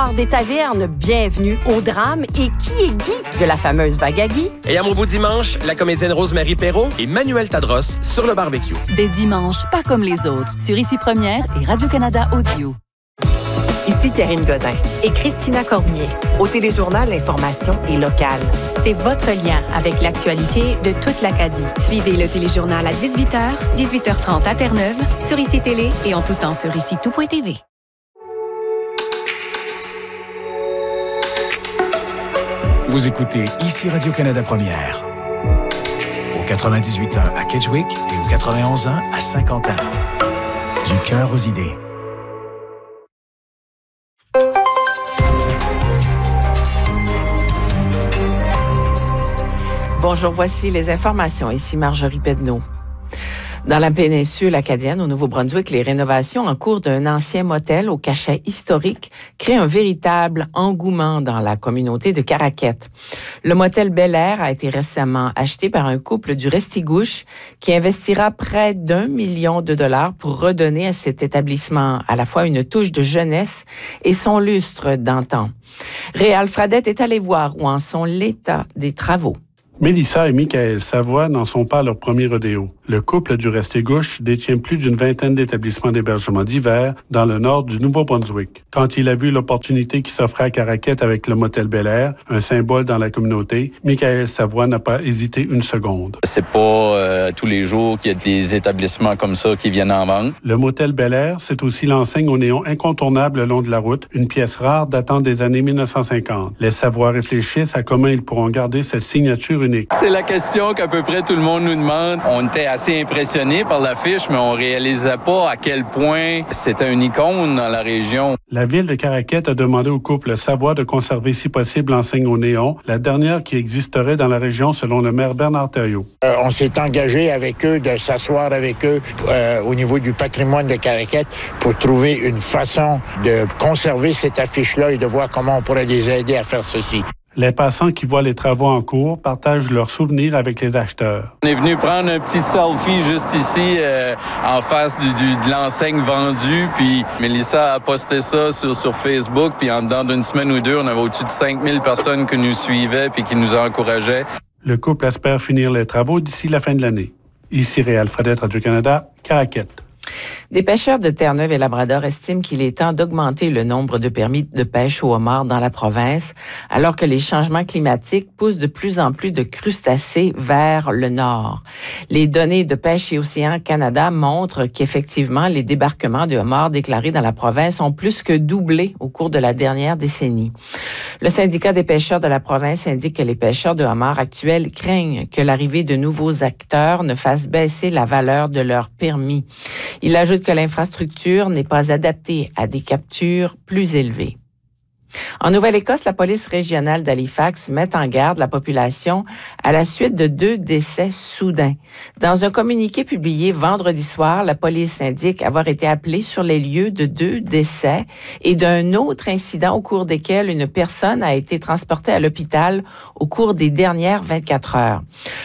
bar des tavernes, bienvenue au drame. Et qui est Guy de la fameuse vague à Guy? Et à mon beau dimanche, la comédienne Rosemary Perrault et Manuel Tadros sur le barbecue. Des dimanches pas comme les autres, sur Ici Première et Radio-Canada Audio. Ici Karine Godin et Christina Cormier. Au Téléjournal, l'information est locale. C'est votre lien avec l'actualité de toute l'Acadie. Suivez le Téléjournal à 18h, 18h30 à Terre-Neuve, sur Ici Télé et en tout temps sur ICITout.tv. Vous écoutez Ici Radio-Canada Première. Au 98.1 à Kedgewick et au 91.1 à Saint-Quentin. Du cœur aux idées. Bonjour, voici les informations. Ici Marjorie Pedneau. Dans la péninsule acadienne, au Nouveau-Brunswick, les rénovations en cours d'un ancien motel au cachet historique créent un véritable engouement dans la communauté de Caraquette. Le motel Bel-Air a été récemment acheté par un couple du Restigouche qui investira près d'1 million de dollars pour redonner à cet établissement à la fois une touche de jeunesse et son lustre d'antan. Réal Fradette est allé voir où en sont l'état des travaux. Mélissa et Michael Savoie n'en sont pas à leur premier rodéo. Le couple du Restigouche détient plus d'une vingtaine d'établissements d'hébergement d'hiver dans le nord du Nouveau-Brunswick. Quand il a vu l'opportunité qui s'offrait à Caraquette avec le motel Bel-Air, un symbole dans la communauté, Michael Savoie n'a pas hésité une seconde. C'est pas tous les jours qu'il y a des établissements comme ça qui viennent en vente. Le motel Bel-Air, c'est aussi l'enseigne au néon incontournable le long de la route, une pièce rare datant des années 1950. Les Savoie réfléchissent à comment ils pourront garder cette signature unique. C'est la question qu'à peu près tout le monde nous demande. On était assez impressionnés par l'affiche, mais on réalisait pas à quel point c'était une icône dans la région. La ville de Caraquette a demandé au couple Savoie de conserver si possible l'enseigne au néon, la dernière qui existerait dans la région selon le maire Bernard Thériault. On s'est engagé avec eux de s'asseoir avec eux au niveau du patrimoine de Caraquette pour trouver une façon de conserver cette affiche-là et de voir comment on pourrait les aider à faire ceci. Les passants qui voient les travaux en cours partagent leurs souvenirs avec les acheteurs. On est venu prendre un petit selfie juste ici, en face de l'enseigne vendue. Puis Mélissa a posté ça sur Facebook. Puis en dedans d'une semaine ou deux, on avait au-dessus de 5000 personnes qui nous suivaient puis qui nous encourageaient. Le couple espère finir les travaux d'ici la fin de l'année. Ici Réal Fradette, Radio-Canada, Caraquette. Des pêcheurs de Terre-Neuve et Labrador estiment qu'il est temps d'augmenter le nombre de permis de pêche au homard dans la province, alors que les changements climatiques poussent de plus en plus de crustacés vers le nord. Les données de Pêche et Océan Canada montrent qu'effectivement, les débarquements de homards déclarés dans la province ont plus que doublé au cours de la dernière décennie. Le syndicat des pêcheurs de la province indique que les pêcheurs de homards actuels craignent que l'arrivée de nouveaux acteurs ne fasse baisser la valeur de leurs permis. Il ajoute que l'infrastructure n'est pas adaptée à des captures plus élevées. En Nouvelle-Écosse, la police régionale d'Halifax met en garde la population à la suite de 2 décès soudains. Dans un communiqué publié vendredi soir, la police indique avoir été appelée sur les lieux de 2 décès et d'un autre incident au cours desquels une personne a été transportée à l'hôpital au cours des dernières 24 heures.